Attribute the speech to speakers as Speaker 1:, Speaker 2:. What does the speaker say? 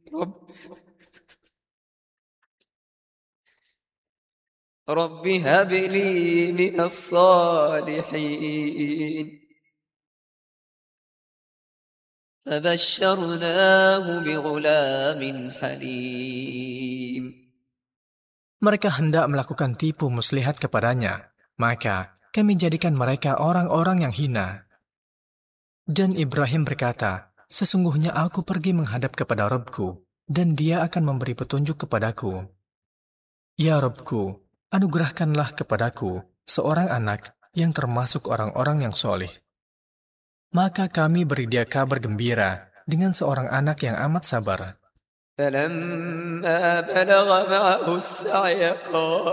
Speaker 1: رب رب هب لي من الصالحين فبشرناه بغلام حليم.
Speaker 2: Mereka hendak melakukan tipu muslihat kepadanya, maka kami jadikan mereka orang-orang yang hina. Dan Ibrahim berkata, sesungguhnya aku pergi menghadap kepada Rabbku, dan dia akan memberi petunjuk kepadaku. Ya Rabbku, anugerahkanlah kepadaku seorang anak yang termasuk orang-orang yang soleh. Maka kami beri dia kabar gembira dengan seorang anak yang amat sabar.
Speaker 1: فلما بلغ معه السعي قال